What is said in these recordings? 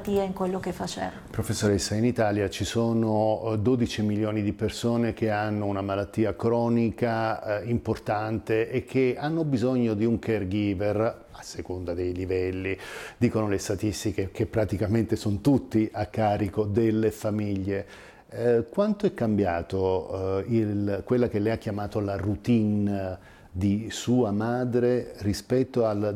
empatia in quello che faceva. Professoressa, in Italia ci sono 12 milioni di persone che hanno una malattia cronica importante e che hanno bisogno di un caregiver a seconda dei livelli. Dicono le statistiche che praticamente sono tutti a carico delle famiglie. Quanto è cambiato quella che lei ha chiamato la routine di sua madre rispetto al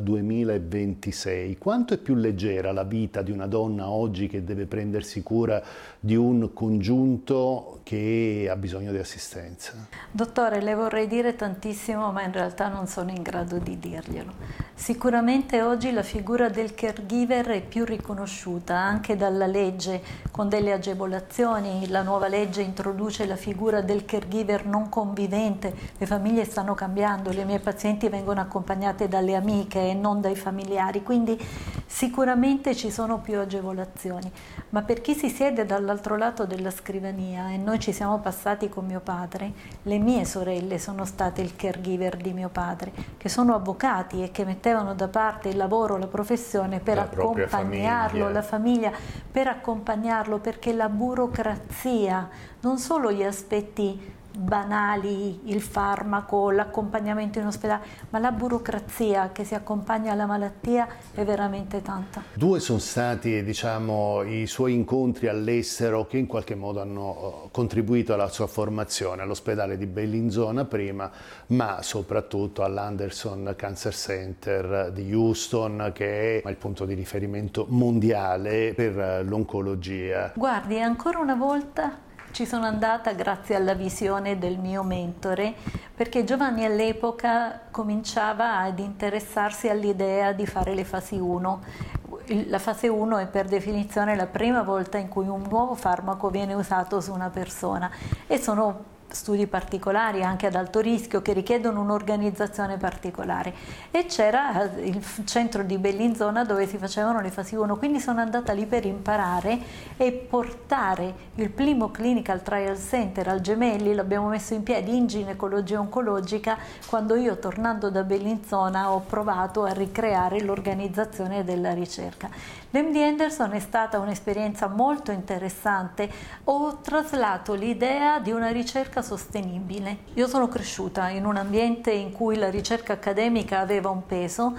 2026? Quanto è più leggera la vita di una donna oggi che deve prendersi cura di un congiunto che ha bisogno di assistenza? Dottore, le vorrei dire tantissimo, ma in realtà non sono in grado di dirglielo. Sicuramente oggi la figura del caregiver è più riconosciuta anche dalla legge, con delle agevolazioni. La nuova legge introduce la figura del caregiver non convivente. Le famiglie stanno cambiando, le mie pazienti vengono accompagnate dalle amiche e non dai familiari, quindi sicuramente ci sono più agevolazioni. Ma per chi si siede dall'altro lato della scrivania, e noi ci siamo passati con mio padre, le mie sorelle sono state il caregiver di mio padre, che sono avvocati e che mettevano da parte il lavoro, la professione per accompagnarlo, la famiglia, per accompagnarlo, perché la burocrazia, non solo gli aspetti banali, il farmaco, l'accompagnamento in ospedale, ma la burocrazia che si accompagna alla malattia è veramente tanta. Due sono stati, diciamo, i suoi incontri all'estero che in qualche modo hanno contribuito alla sua formazione, all'ospedale di Bellinzona prima, ma soprattutto all'Anderson Cancer Center di Houston, che è il punto di riferimento mondiale per l'oncologia. Guardi, ancora una volta ci sono andata grazie alla visione del mio mentore, perché Giovanni all'epoca cominciava ad interessarsi all'idea di fare le fasi 1. La fase 1 è per definizione la prima volta in cui un nuovo farmaco viene usato su una persona, e sono studi particolari anche ad alto rischio che richiedono un'organizzazione particolare, e c'era il centro di Bellinzona dove si facevano le fasi 1, quindi sono andata lì per imparare e portare il primo Clinical Trial Center al Gemelli. L'abbiamo messo in piedi in ginecologia oncologica quando io, tornando da Bellinzona, ho provato a ricreare l'organizzazione della ricerca. L'MD Anderson è stata un'esperienza molto interessante. Ho traslato l'idea di una ricerca sostenibile. Io sono cresciuta in un ambiente in cui la ricerca accademica aveva un peso,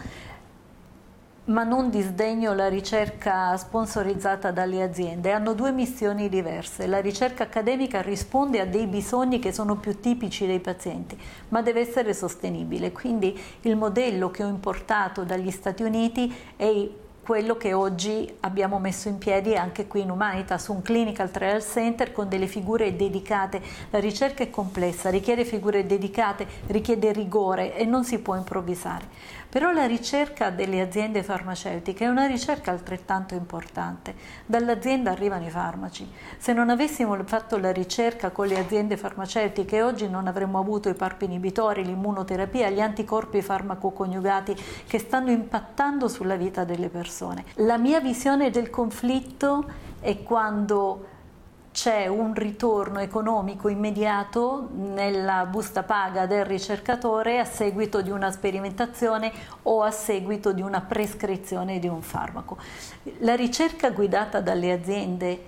ma non disdegno la ricerca sponsorizzata dalle aziende. Hanno due missioni diverse. La ricerca accademica risponde a dei bisogni che sono più tipici dei pazienti, ma deve essere sostenibile. Quindi il modello che ho importato dagli Stati Uniti è quello che oggi abbiamo messo in piedi anche qui in Humanitas, un Clinical Trial Center con delle figure dedicate. La ricerca è complessa, richiede figure dedicate, richiede rigore e non si può improvvisare. Però la ricerca delle aziende farmaceutiche è una ricerca altrettanto importante. Dall'azienda arrivano i farmaci. Se non avessimo fatto la ricerca con le aziende farmaceutiche, oggi non avremmo avuto i PARP inibitori, l'immunoterapia, gli anticorpi farmacoconiugati che stanno impattando sulla vita delle persone. La mia visione del conflitto è quando c'è un ritorno economico immediato nella busta paga del ricercatore a seguito di una sperimentazione o a seguito di una prescrizione di un farmaco. La ricerca guidata dalle aziende,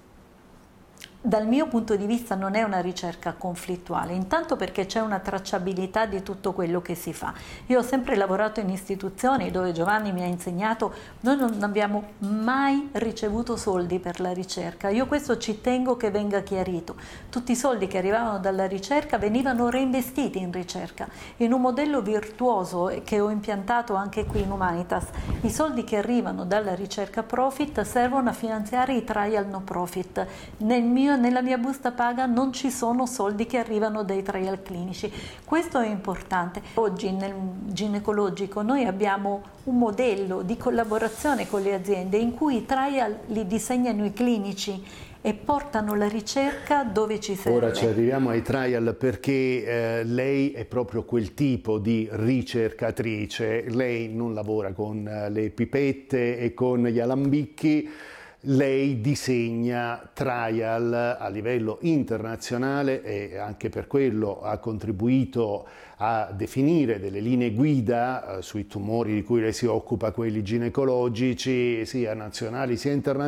dal mio punto di vista, non è una ricerca conflittuale, intanto perché c'è una tracciabilità di tutto quello che si fa. Io ho sempre lavorato in istituzioni dove Giovanni mi ha insegnato, noi non abbiamo mai ricevuto soldi per la ricerca. Io questo ci tengo che venga chiarito. Tutti i soldi che arrivavano dalla ricerca venivano reinvestiti in ricerca, in un modello virtuoso che ho impiantato anche qui in Humanitas. I soldi che arrivano dalla ricerca profit servono a finanziare i trial no profit. Nella mia busta paga non ci sono soldi che arrivano dai trial clinici. Questo è importante. Oggi nel ginecologico noi abbiamo un modello di collaborazione con le aziende in cui i trial li disegnano i clinici e portano la ricerca dove ci serve. Ora ci arriviamo ai trial perché lei è proprio quel tipo di ricercatrice. Lei non lavora con le pipette e con gli alambicchi. Lei disegna trial a livello internazionale e anche per quello ha contribuito a definire delle linee guida sui tumori di cui lei si occupa, quelli ginecologici, sia nazionali sia internazionali.